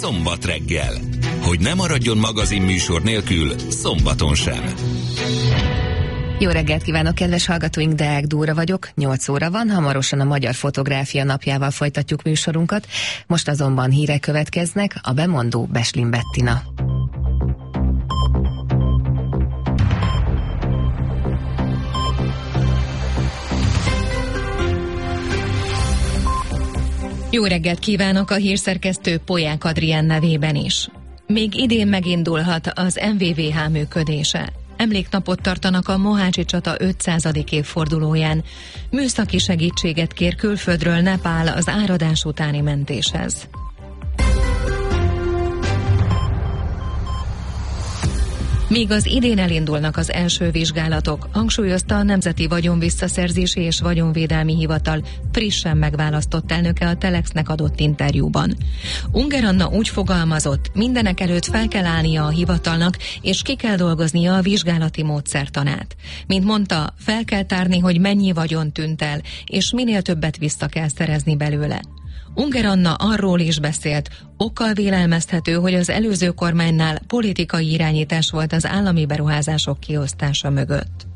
Szombat reggel. Hogy ne maradjon magazin műsor nélkül szombaton sem. Jó reggelt kívánok, kedves hallgatóink, Deák Dóra vagyok, 8 óra van, hamarosan a Magyar Fotográfia napjával folytatjuk műsorunkat, most azonban hírek következnek, a bemondó Beslin Bettina. Jó reggelt kívánok, a hírszerkesztő Polyák Adrián nevében is. Még idén megindulhat az MVVH működése. Emléknapot tartanak a Mohácsi csata 500. évfordulóján. Műszaki segítséget kér külföldről Nepál az áradás utáni mentéshez. Míg az idén elindulnak az első vizsgálatok, hangsúlyozta a Nemzeti Vagyonvisszaszerzési és Vagyonvédelmi Hivatal frissen megválasztott elnöke a Telexnek adott interjúban. Unger Anna úgy fogalmazott, mindenek előtt fel kell állnia a hivatalnak, és ki kell dolgoznia a vizsgálati módszertanát. Mint mondta, fel kell tárni, hogy mennyi vagyon tűnt el, és minél többet vissza kell szerezni belőle. Unger Anna arról is beszélt, okkal vélelmezhető, hogy az előző kormánynál politikai irányítás volt az állami beruházások kiosztása mögött.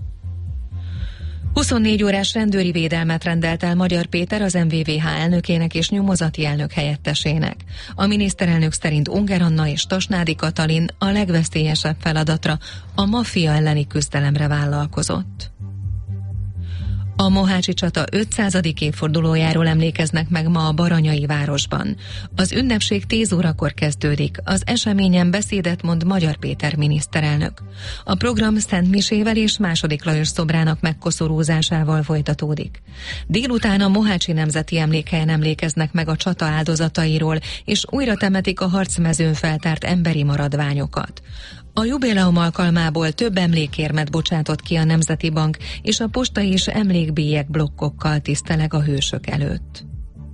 24 órás rendőri védelmet rendelt el Magyar Péter az MVVH elnökének és nyomozati elnök helyettesének. A miniszterelnök szerint Unger Anna és Tasnádi Katalin a legveszélyesebb feladatra, a maffia elleni küzdelemre vállalkozott. A Mohácsi csata 500. évfordulójáról emlékeznek meg ma a Baranyai városban. Az ünnepség 10 órakor kezdődik, az eseményen beszédet mond Magyar Péter miniszterelnök. A program Szent Misével és II. Lajos szobrának megkoszorúzásával folytatódik. Délután a Mohácsi Nemzeti Emlékhelyen emlékeznek meg a csata áldozatairól, és újra temetik a harcmezőn feltárt emberi maradványokat. A jubileum alkalmából több emlékérmet bocsátott ki a Nemzeti Bank, és a posta és emlékbélyek blokkokkal tiszteleg a hősök előtt.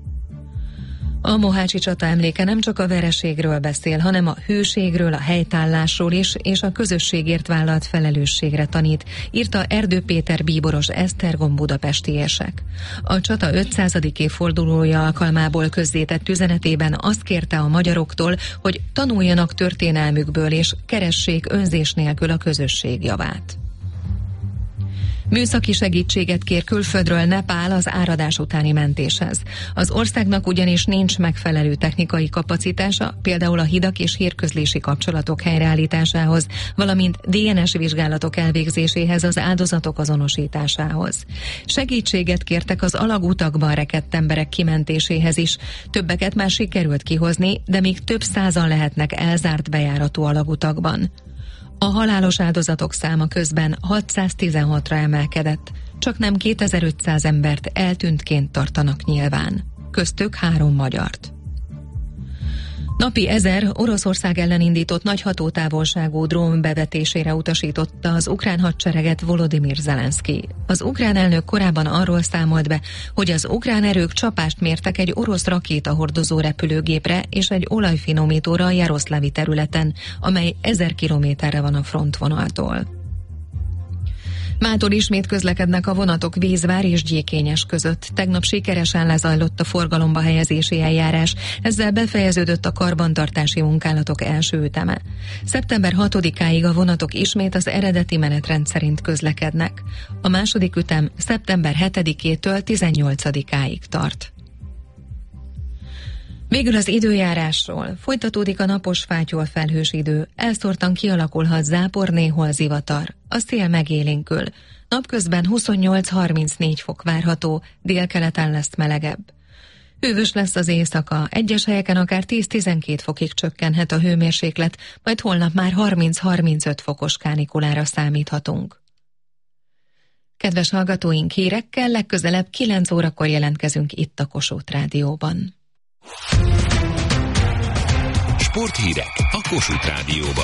A Mohácsi csata emléke nem csak a vereségről beszél, hanem a hőségről, a helytállásról is, és a közösségért vállalt felelősségre tanít, írta Erdő Péter bíboros Esztergom budapestiések. A csata 500. évfordulója alkalmából közzétett üzenetében azt kérte a magyaroktól, hogy tanuljanak történelmükből és keressék önzés nélkül a közösség javát. Műszaki segítséget kér külföldről Nepál az áradás utáni mentéshez. Az országnak ugyanis nincs megfelelő technikai kapacitása, például a hidak és hírközlési kapcsolatok helyreállításához, valamint DNS vizsgálatok elvégzéséhez, az áldozatok azonosításához. Segítséget kértek az alagutakban rekedt emberek kimentéséhez is. Többeket már sikerült kihozni, de még több százan lehetnek elzárt bejáratú alagutakban. A halálos áldozatok száma közben 616-ra emelkedett, csaknem 2500 embert eltűntként tartanak nyilván, köztük 3 magyart. Napi 1000 Oroszország ellen indított nagy hatótávolságú drón bevetésére utasította az ukrán hadsereget Volodymyr Zelenszky. Az ukrán elnök korábban arról számolt be, hogy az ukrán erők csapást mértek egy orosz rakétahordozó repülőgépre és egy olajfinomítóra a Jaroszlavi területen, amely 1000 kilométerre van a frontvonaltól. Mától ismét közlekednek a vonatok Vízvár és Gyékényes között. Tegnap sikeresen lezajlott a forgalomba helyezési eljárás, ezzel befejeződött a karbantartási munkálatok első üteme. Szeptember 6-áig a vonatok ismét az eredeti menetrend szerint közlekednek. A második ütem szeptember 7-től 18-áig tart. Végül az időjárásról. Folytatódik a napos fátyol felhős idő, elszórtan kialakulhat zápor, néhol zivatar. A szél megélénkül. Napközben 28-34 fok várható, délkeleten lesz melegebb. Hűvös lesz az éjszaka, egyes helyeken akár 10-12 fokig csökkenhet a hőmérséklet, majd holnap már 30-35 fokos kánikulára számíthatunk. Kedves hallgatóink, hírekkel legközelebb 9 órakor jelentkezünk itt a Kossuth Rádióban. Sporthírek a Kossuth Rádióban.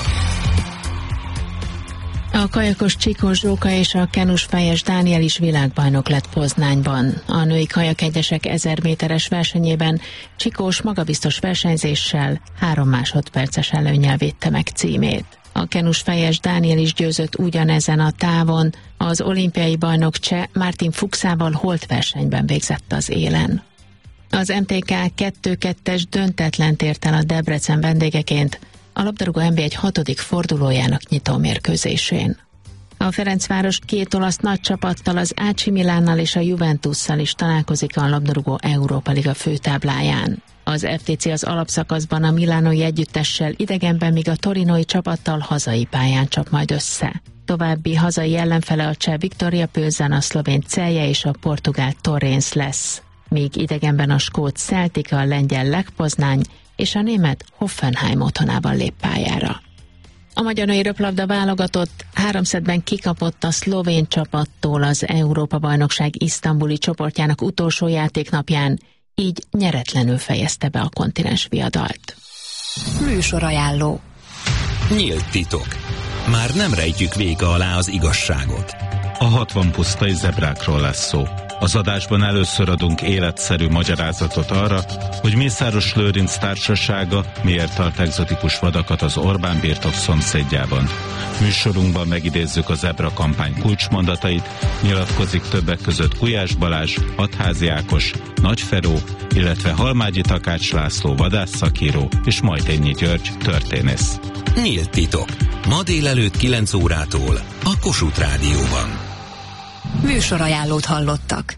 A kajakos Csikós Zsóka és a kenus Fejes Dániel is világbajnok lett Poznányban. A női kajakegyesek 1000 méteres versenyében Csikós magabiztos versenyzéssel 3 másodperces előnnyel védte meg címét. A kenus Fejes Dániel is győzött ugyanezen a távon, az olimpiai bajnok cseh Martin Fuchsával holt versenyben végzett az élen. Az MTK 2-2-es döntetlent ért el a Debrecen vendégeként a labdarúgó NB1 6. fordulójának nyitó mérkőzésén. A Ferencváros 2 olasz nagy csapattal, az AC Milánnal és a Juventusszal is találkozik a labdarúgó Európa Liga főtábláján. Az FTC az alapszakaszban a milánói együttessel idegenben, míg a torinói csapattal hazai pályán csap majd össze. További hazai ellenfele a cseh Viktoria Plzen, a szlovén Celje és a portugál Torrens lesz. Míg idegenben a skót Celtic, a lengyel Lech Poznány és a német Hoffenheim otthonában lép pályára. A magyar női röplabda válogatott 3 szettben kikapott a szlovén csapattól az Európa-bajnokság isztambuli csoportjának utolsó játéknapján, így nyeretlenül fejezte be a kontinens viadalt. Műsorajánló. Nyílt titok. Már nem rejtjük véka alá az igazságot. A 60 pusztai zebrákról lesz szó. Az adásban először adunk életszerű magyarázatot arra, hogy Mészáros Lőrinc társasága miért tart egzotikus vadakat az Orbán birtok szomszédjában. Műsorunkban megidézzük a zebra kampány kulcsmondatait, nyilatkozik többek között Gulyás Balázs, Adházi Ákos, Nagy Feró, illetve Halmágyi Takács László vadászszakíró és Majtényi György történész. Nyílt titok. Ma délelőtt 9 órától a Kossuth Rádióban. Műsorajánlót hallottak.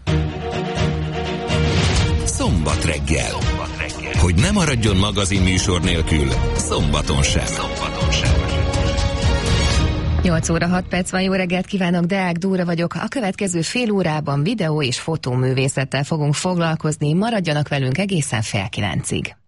Szombat reggel. Hogy ne maradjon magazin műsor nélkül, szombaton sem. 8 óra 6 perc van, jó reggelt kívánok, Deák Dóra vagyok. A következő fél órában videó és fotóművészettel fogunk foglalkozni, maradjanak velünk egészen fél 9-ig.